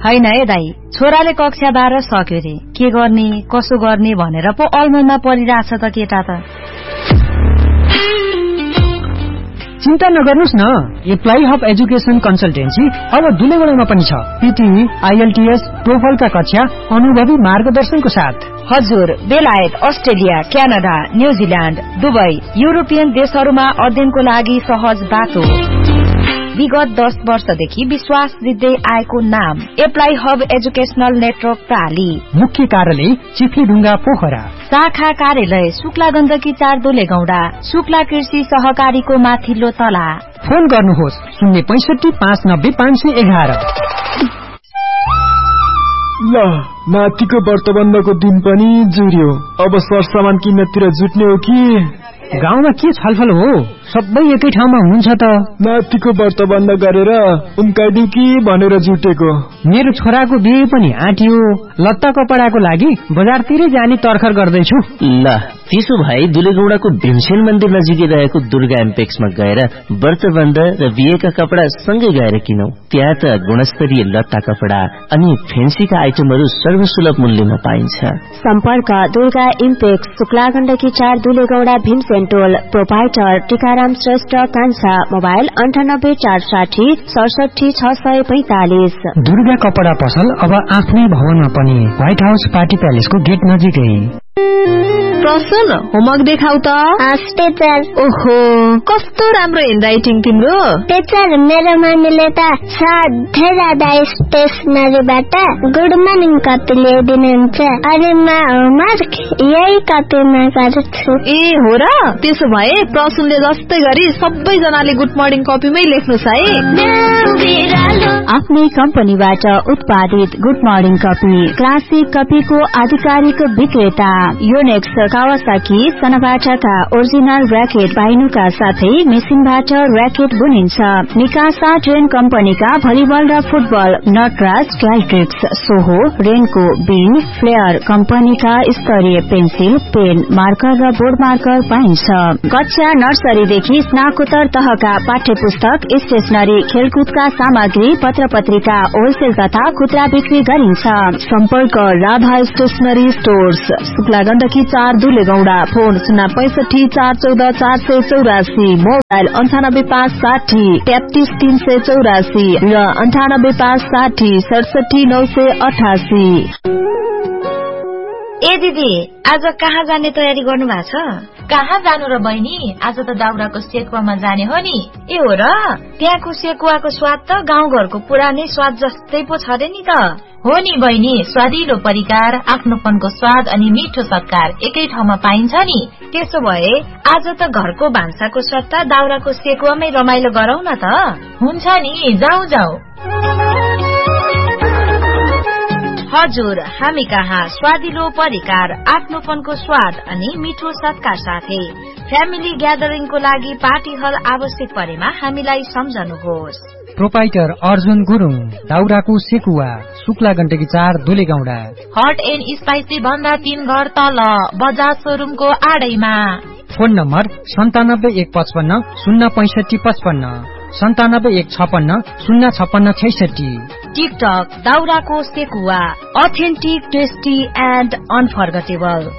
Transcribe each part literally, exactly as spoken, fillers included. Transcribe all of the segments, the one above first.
हैन है दाई, छोराले कक्षा बाह्र सक्यो रे, के गर्ने कसो गर्ने भनेर पो अलमलमा परिरहेछ त केटा त। चिन्ता नगर्नुस् न, एप्लाई हब एजुकेसन कन्सल्टेन्सी अब दुलेगडामा पनि छ। पीटी, आईएलटीएस, टोफलका कक्षा अनुभवी मार्गदर्शनको साथ। हजुर, बेलायत, Australia, Canada, New Zealand, Dubai, European देशहरूमा अध्ययनको लागि सहज बाटो। विगत दस वर्षदेखि विश्वास जित्दै आएको नाम एप्लाई हब एजुकेशनल नेटवर्क प्राली। मुख्य कार्यालय चिफ्लीढुङ्गा पोखरा। शाखा कार्यालय शुक्ला गण्डकी चार दुलेगौडा, शुक्ला कृषि सहकारीको माथिल्लो तला। फोन गर्नुहोस् शून्य पैंसठी पाँच नब्बे पाँच सय एघार। ल नातिको व्रतबन्धको दिन पनि जुर्यो, अब सरसामान किन्नतिर जुट्ने हो कि? गाउँमा के छलफल हो? सबै एकै ठाउँमा हुनुहुन्छ त। नातिको व्रतबन्ध गरेर उम्काइदिउ कि भनेर जुटेको। मेरो छोराको बिहे पनि आँटियो, लत्ता कपडाको लागि बजारतिरै जाने तर्खर गर्दैछु। ल त्यसो भए दुलेगौडाको भीमसेन मन्दिर नजिकै रहेको दुर्गा एम्पेक्समा गएर व्रतबन्ध र बिहेका कपडा सँगै गएर किनौ। त्यहाँ त गुणस्तरीय लत्ता कपडा अनि फेन्सीका आइटमहरू सर्वसुलभ मूल्यमा पाइन्छ। सम्पर्क दुर्गा इम्पेक्स, शुक्ला गण्डकी चार दुलेगौडा, भीमसेन टोल। प्रोपाइटर टीकाराम श्रेष्ठ कान्छा। मोबाइल अन्ठानब्बे चार साठी सडसठी छ सय पैंतालिस। दुर्गा कपडा पसल अब आफ्नै भवनमा पनि, व्हाइट हाउस पार्टी प्यालेसको गेट नजिकै। प्रसन होमवर्क देखाउ त। टीचर। ओहो कस्तो राम्रो ह्यान्डराइटिङ तिम्रो। टीचर मेरो मम्मीले त सधैँ जाँदा स्टेसनरीबाट गुड मर्निङ कपी ल्याइदिनुहुन्छ, अनि म होमवर्क यही कपीमा गर्छु। ए हो र, त्यसो भए प्रसनले जस्तै गरी सबैजनाले गुड मर्निङ कपीमै लेख्नुहोस् है। आफ्नै कम्पनीबाट उत्पादित गुड मर्निङ कपी, क्लासिक कपीको आधिकारिक विक्रेता। योनेक्स, कावासाकी, सनाबाटाका ओरिजिनल र्याकेट पाइनुका साथै मेसिनबाट र्याकेट बुनिन्छ। निकासा ट्रेन कम्पनीका भलिबल र फुटबल, नटराज, क्याल्ट्रिक्स, सोहो, रेनको, बिन, फ्लेयर कम्पनीका स्तरीय पेन्सिल, पेन, मार्कर र बोर्ड मार्कर पाइन्छ। कक्षा नर्सरीदेखि स्नाकोत्तर तहका पाठ्य पुस्तक, स्टेशनरी, खेलकुदका सामग्री, पत्र पत्रिका होलसेल तथा खुद्रा बिक्री गरिन्छ। सम्पर्क राधा स्टेशनरी स्टोर्स, शुक्ला गण्डकी चार दुलेगौडा। फोन शून्य पैंसठी चार चौध चार सय चौरासी। मोबाइल अन्ठानब्बे पाँच साठी तेत्तीस तीन सय चौरासी र अन्ठानब्बे पाँच साठी सडसठी नौ सय अठासी। ए दिदी, आज कहाँ जाने तयारी गर्नु भएको छ? कहाँ जानु र बहिनी, आज त दाउराको सेकुवामा जाने हो नि। ए हो र, त्यहाँको सेकुवाको स्वाद त गाउँघरको पुरानै स्वाद जस्तै पो छ रे नि त। हो नि बहिनी, स्वादिलो परिकार, आफ्नोपनको स्वाद अनि मिठो सत्कार एकै ठाउँमा पाइन्छ नि। त्यसो भए आज त घरको भान्साको सट्टा दाउराको सेकुवामै रमाइलो गरौं न त। हुन्छ नि, जाऊ जाऊ। हजुर, हामी कहाँ स्वादिलो परिकार, आफ्नोपनको स्वाद अनि मिठो सत्कार साथै फ्यामिली ग्यादरिङको लागि पार्टी हल आवश्यक परेमा हामीलाई सम्झनुहोस्। प्रोपाइटर अर्जुन गुरुङ, दाउराको सेकुवा, शुक्ला गण्डकी चार दुलेगौडा। हट एन्ड स्पाइसी भन्दा तीन घर तल, बजाज सोरुमको आडैमा। फोन नम्बर सन्तानब्बे एक पचपन्न शून्य पैंसठी पचपन्न, सन्तानब्बे एक छपन्न शून्य छपन्न छैसठी। टिकटक दाउराको sekuwa, authentic, tasty and unforgettable.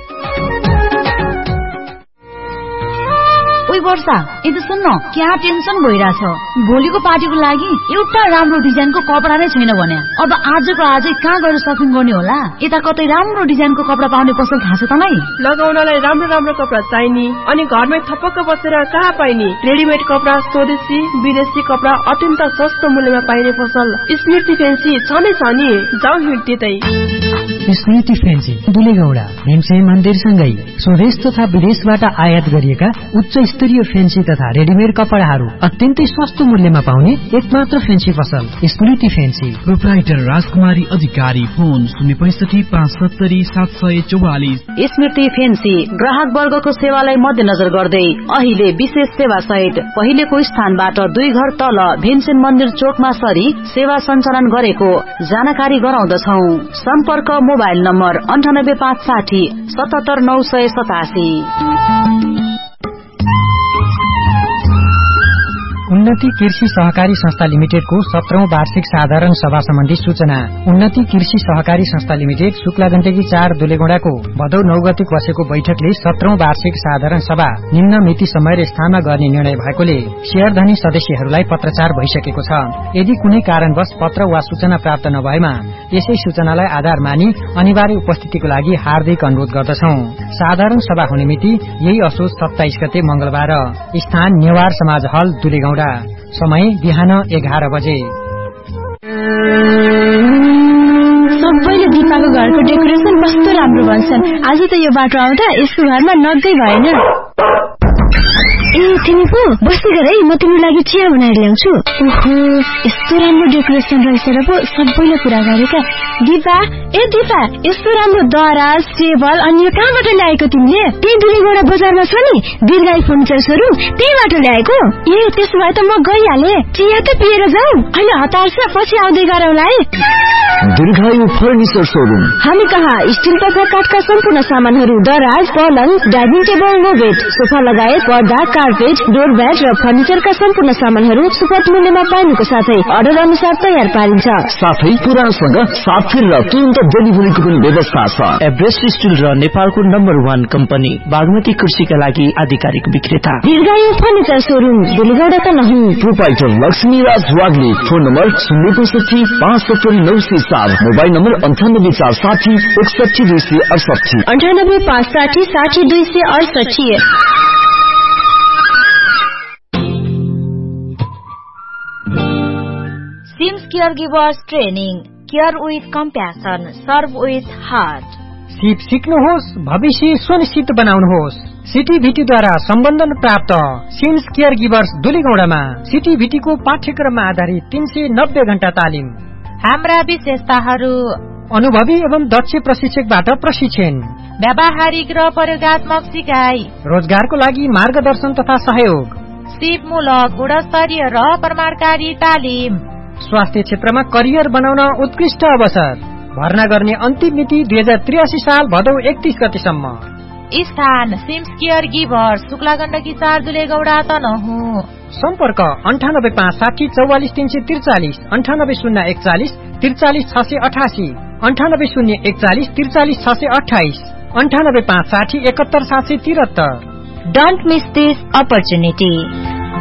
ओइ वर्षा, ए त सुन्न, क्या टेन्सन भइरहेछ। भोलिको पार्टीको लागि एउटा राम्रो डिजाइनको कपडा नै छैन भने अब आजको आजै कहाँ गएर सपिङ गर्ने होला? यता कतै राम्रो डिजाइनको कपडा पाउने पसल थाहा छ तँलाई? लगाउनलाई राम्रो राम्रो कपडा चाहिने अनि घरमै थपक्क बसेर कहाँ पाइने? रेडिमेड कपडा, स्वदेशी विदेशी कपडा अत्यन्त सस्तो मूल्यमा पाइने पसल स्मृति फेन्सी छ नै छ नि। जाऊ हिँड्दै तै। स्मृति फेन्सी दुलेगौडा, भीमसेन मन्दिरसँगै स्वदेश तथा विदेशबाट आयात गरिएका उच्च स्तरीय फेन्सी तथा रेडिमेड कपडाहरू अत्यन्तै सस्तो मूल्यमा पाउने एकमात्र फेन्सी पसल स्मृति फेन्सी। प्रोप्राइटर राजकुमारी अधिकारी। फोन शून्य पैंसठी पाँच सत्तरी सात सय चौवालिस। स्मृति फेन्सी ग्राहक वर्गको सेवालाई मध्यनजर गर्दै अहिले विशेष सेवा सहित पहिलेको स्थानबाट दुई घर तल भीमसेन मन्दिर चोकमा सरी सेवा सञ्चालन गरेको जानकारी गराउँदछौ। सम्पर्क मोबाइल नम्बर अन्ठानब्बे पाँच साठी सतहत्तर नौ सय सतासी। उन्नति कृषि सहकारी संस्था लिमिटेडको सत्रौं वार्षिक साधारण सभा सम्बन्धी सूचना। उन्नति कृषि सहकारी संस्था लिमिटेड शुक्लागण्डकी चार दुलेगौड़ाको भदौ नौ गते बसेको बैठकले सत्रौं वार्षिक साधारण सभा निम्न मिति समय र स्थानमा गर्ने निर्णय भएकोले शेयरधनी सदस्यहरूलाई पत्रचार भइसकेको छ। यदि कुनै कारणवश पत्र वा सूचना प्राप्त नभएमा यसै सूचनालाई आधार मानी अनिवार्य उपस्थितिको लागि हार्दिक अनुरोध गर्दछौं। साधारण सभा हुने मिति यही असोज सत्ताइस गते मंगलबार। स्थान नेवार समाज हल दुलेगौड़ा। समय बिहान एघार बजे। सबैले दिपाको घरको डेकोरेसन कस्तो राम्रो भन्छन्। आज त यो बाटो आउँदा यसको घरमा नगै भएन। ए तिमी पो बस्दै गर है, म तिम्रो लागि चिया बनाएर ल्याउँछु। ओहो यस्तो राम्रो डेकोरेसन रहेछ र पो सबैले कुरा गरेका। दिपा ए दिपा यस्तो राम्रो दराज टेबल अनि यो कहाँबाट ल्याएको तिमीले? त्यही दुलेगौडा बजारमा छ नि दीर्घायु फर्निचर सोरुम, त्यहीबाट ल्याएको। ए त्यसो भए त म गइहाले, चिया त पिएर जाऊ। अहिले हतार छ, पछि आउँदै गरौँला है। दीर्घायु फर्निचर सोरुम। हामी कहाँ स्टिल तथा काठका सम्पूर्ण सामानहरू, दराज, पलङ, dining table, no bed, sofa लगायत पर्दा, कार्पेट, डोर ब्याट र फर्निचरका सम्पूर्ण सामानहरू सुपथ मूल्यमा पाइनुको साथै अर्डर अनुसार तयार पारिन्छ। साथै पुरानसँग साथ फेर तुरन्त डेलिभरीको पनि व्यवस्था छ। एभरेस्ट स्टिल र नेपालको नम्बर वान कम्पनी बागमती कृषिका लागि आधिकारिक विक्रेता दीर्घायु फर्निचर सोरुम दुलेगौडा का नहीं। प्रोपाइटर लक्ष्मी राज वाग्ले। फोन नम्बर शून्य पैंसठी पाँच सत्तरी नौ सय चार। मोबाइल नम्बर अन्ठानब्बे चार साठी एकसठी दुई सय अडसठी अन्ठानब्बे पाँच साठी साठी दुई सय अडसठी। Seems care givers training, care with compassion, serve with heart. सिप सिक्नुहोस्, भविष्य सुनिश्चित बनाउनुहोस्। सिटीभिटीद्वारा सम्बन्धन प्राप्त सिम्स केयर गिभर्स दुलेगौडामा सिटीभिटीको पाठ्यक्रममा आधारित तीन सय नब्बे घण्टा तालिम। हाम्रा विशेषताहरू: अनुभवी एवं दक्ष प्रशिक्षकबाट प्रशिक्षण, व्यावहारिक र प्रयोगात्मक सिकाइ, रोजगारको लागि मार्गदर्शन तथा सहयोग, सिपमूलक गुणस्तरीय र प्रमाणकारी तालिम, स्वास्थ्य क्षेत्रमा करियर बनाउन उत्कृष्ट अवसर। भर्ना गर्ने अन्तिम मिति दुई हजार त्रियासी साल भदौ एकतीस गतेसम्म। स्थान सिम्स केयर गिभर्स शुक्लागण्डकी चार दुलेगौडा तनहु। सम्पर्क अन्ठानब्बे पाँच साठी चौवालिस तीन सय त्रिचालिस, अन्ठानब्बे शून्य एकचालिस त्रिचालिस छ सय अठासी, अन्ठानब्बे शून्य एकचालिस त्रिचालिस छ सय अठाइस, अन्ठानब्बे पाँच साठी एकहत्तर सात सय तिहत्तर। Don't miss this opportunity.